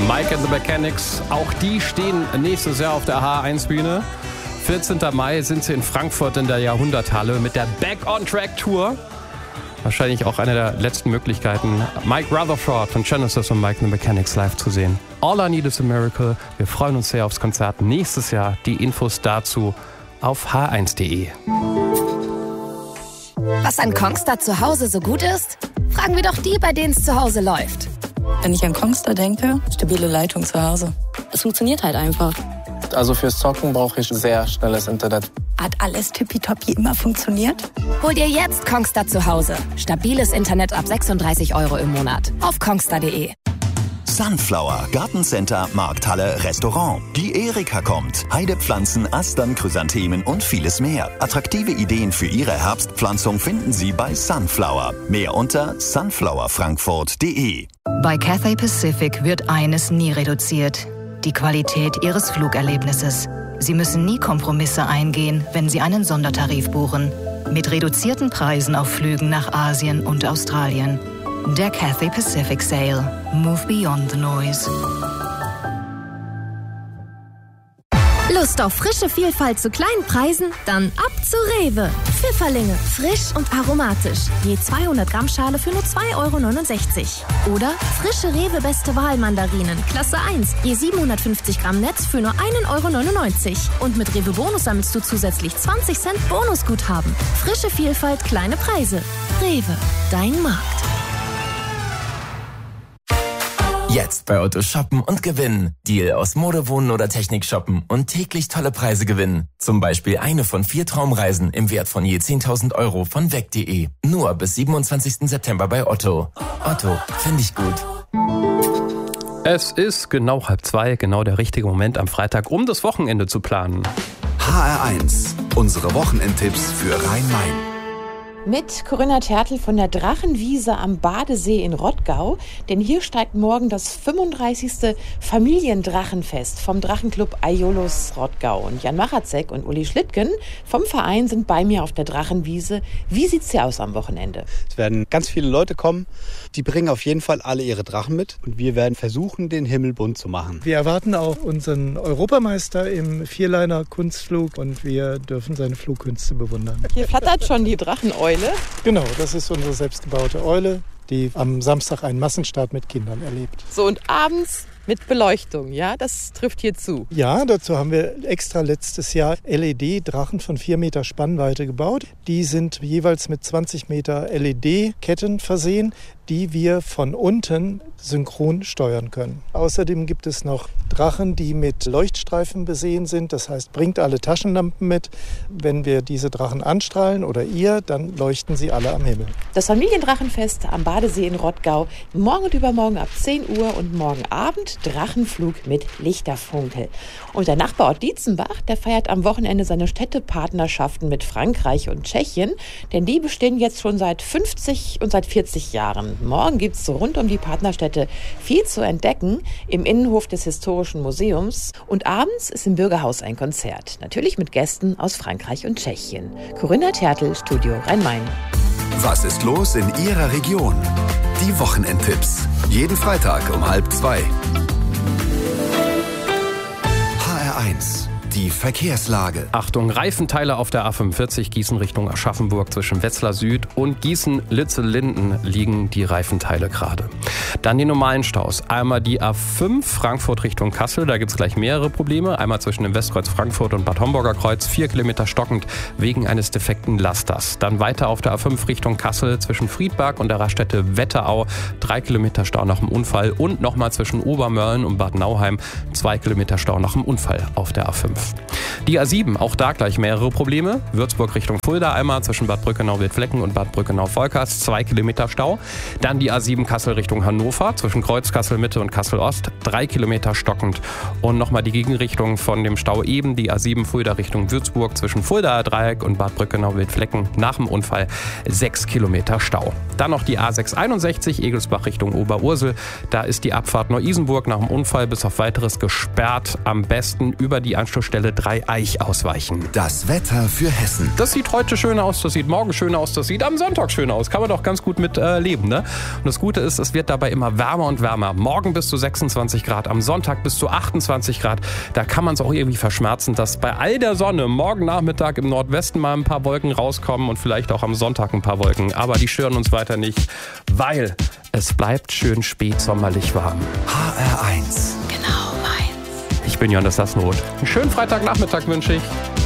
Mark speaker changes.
Speaker 1: Mike and the Mechanics, auch die stehen nächstes Jahr auf der H1-Bühne. 14. Mai sind sie in Frankfurt in der Jahrhunderthalle mit der Back on Track Tour. Wahrscheinlich auch eine der letzten Möglichkeiten, Mike Rutherford von Genesis und Mike and the Mechanics live zu sehen. All I Need is a Miracle. Wir freuen uns sehr aufs Konzert nächstes Jahr. Die Infos dazu auf h1.de.
Speaker 2: Was an Kongstar zu Hause so gut ist? Fragen wir doch die, bei denen es zu Hause läuft.
Speaker 3: Wenn ich an Kongstar denke, stabile Leitung zu Hause. Es funktioniert halt einfach.
Speaker 4: Also fürs Zocken brauche ich sehr schnelles Internet.
Speaker 3: Hat alles tippitoppi immer funktioniert?
Speaker 2: Hol dir jetzt Kongstar zu Hause. Stabiles Internet ab 36 € im Monat. Auf kongstar.de.
Speaker 5: Sunflower, Gartencenter, Markthalle, Restaurant. Die Erika kommt. Heidepflanzen, Astern, Chrysanthemen und vieles mehr. Attraktive Ideen für Ihre Herbstpflanzung finden Sie bei Sunflower. Mehr unter sunflowerfrankfurt.de.
Speaker 6: Bei Cathay Pacific wird eines nie reduziert: die Qualität Ihres Flugerlebnisses. Sie müssen nie Kompromisse eingehen, wenn Sie einen Sondertarif buchen. Mit reduzierten Preisen auf Flügen nach Asien und Australien. Der Cathay Pacific Sale. Move beyond the noise.
Speaker 7: Lust auf frische Vielfalt zu kleinen Preisen? Dann ab zu Rewe. Pfifferlinge, frisch und aromatisch. Je 200 Gramm Schale für nur 2,69 €. Oder frische Rewe Beste Wahl Mandarinen, Klasse 1. Je 750 Gramm Netz für nur 1,99 €. Und mit Rewe Bonus sammelst du zusätzlich 20 Cent Bonusguthaben. Frische Vielfalt, kleine Preise. Rewe, dein Markt.
Speaker 8: Jetzt bei Otto shoppen und gewinnen. Deal aus Mode, Wohnen oder Technik shoppen und täglich tolle Preise gewinnen. Zum Beispiel eine von 4 Traumreisen im Wert von je 10.000 € von weg.de. Nur bis 27. September bei Otto. Otto, finde ich gut.
Speaker 1: Es ist genau 1:30, genau der richtige Moment am Freitag, um das Wochenende zu planen.
Speaker 9: HR1, unsere Wochenendtipps für Rhein-Main.
Speaker 10: Mit Corinna Tertl von der Drachenwiese am Badesee in Rottgau. Denn hier steigt morgen das 35. Familiendrachenfest vom Drachenclub Aiolos Rottgau. Und Jan Machatzek und Uli Schlittgen vom Verein sind bei mir auf der Drachenwiese. Wie sieht's hier aus am Wochenende?
Speaker 11: Es werden ganz viele Leute kommen. Die bringen auf jeden Fall alle ihre Drachen mit. Und wir werden versuchen, den Himmel bunt zu machen.
Speaker 12: Wir erwarten auch unseren Europameister im Vierliner-Kunstflug. Und wir dürfen seine Flugkünste bewundern.
Speaker 10: Hier flattert schon die Dracheneule.
Speaker 12: Genau, das ist unsere selbstgebaute Eule, die am Samstag einen Massenstart mit Kindern erlebt.
Speaker 10: So, und abends mit Beleuchtung, ja? Das trifft hier zu.
Speaker 12: Ja, dazu haben wir extra letztes Jahr LED-Drachen von 4 Meter Spannweite gebaut. Die sind jeweils mit 20 Meter LED-Ketten versehen, die wir von unten synchron steuern können. Außerdem gibt es noch Drachen, die mit Leuchtstreifen besehen sind. Das heißt, bringt alle Taschenlampen mit. Wenn wir diese Drachen anstrahlen oder ihr, dann leuchten sie alle am Himmel.
Speaker 10: Das Familiendrachenfest am Badesee in Rottgau. Morgen und übermorgen ab 10 Uhr und morgen Abend Drachenflug mit Lichterfunkel. Und der Nachbarort Dietzenbach, der feiert am Wochenende seine Städtepartnerschaften mit Frankreich und Tschechien. Denn die bestehen jetzt schon seit 50 und seit 40 Jahren. Morgen gibt es rund um die Partnerstädte viel zu entdecken im Innenhof des Historischen Museums. Und abends ist im Bürgerhaus ein Konzert. Natürlich mit Gästen aus Frankreich und Tschechien. Corinna Tertl, Studio Rhein-Main.
Speaker 9: Was ist los in Ihrer Region? Die Wochenendtipps. Jeden Freitag um 1:30. HR1. Die Verkehrslage.
Speaker 1: Achtung, Reifenteile auf der A45 Gießen Richtung Aschaffenburg zwischen Wetzlar Süd und Gießen-Litze-Linden liegen die Reifenteile gerade. Dann die normalen Staus. Einmal die A5 Frankfurt Richtung Kassel, da gibt es gleich mehrere Probleme. Einmal zwischen dem Westkreuz Frankfurt und Bad Homburger Kreuz, 4 Kilometer stockend wegen eines defekten Lasters. Dann weiter auf der A5 Richtung Kassel zwischen Friedberg und der Raststätte Wetterau, 3 Kilometer Stau nach dem Unfall. Und nochmal zwischen Obermörlen und Bad Nauheim, 2 Kilometer Stau nach dem Unfall auf der A5. Die A7, auch da gleich mehrere Probleme. Würzburg Richtung Fulda einmal zwischen Bad Brückenau-Wildflecken und Bad Brückenau-Volkers, 2 Kilometer Stau. Dann die A7 Kassel Richtung Hannover zwischen Kreuz Kassel-Mitte und Kassel-Ost, 3 Kilometer stockend. Und nochmal die Gegenrichtung von dem Stau eben, die A7 Fulda Richtung Würzburg zwischen Fuldaer Dreieck und Bad Brückenau-Wildflecken, nach dem Unfall 6 Kilometer Stau. Dann noch die A661 Egelsbach Richtung Oberursel. Da ist die Abfahrt Neu-Isenburg nach dem Unfall bis auf weiteres gesperrt. Am besten über die Anschlussstelle Stelle Dreieich ausweichen.
Speaker 9: Das Wetter für Hessen.
Speaker 1: Das sieht heute schön aus, das sieht morgen schön aus, das sieht am Sonntag schön aus. Kann man doch ganz gut mit leben, ne? Und das Gute ist, es wird dabei immer wärmer und wärmer. Morgen bis zu 26 Grad, am Sonntag bis zu 28 Grad. Da kann man es auch irgendwie verschmerzen, dass bei all der Sonne morgen Nachmittag im Nordwesten mal ein paar Wolken rauskommen und vielleicht auch am Sonntag ein paar Wolken. Aber die stören uns weiter nicht, weil es bleibt schön spätsommerlich warm.
Speaker 9: HR1.
Speaker 2: Genau meins.
Speaker 1: Ich bin Johannes Sassenroth. Einen schönen Freitagnachmittag wünsche ich.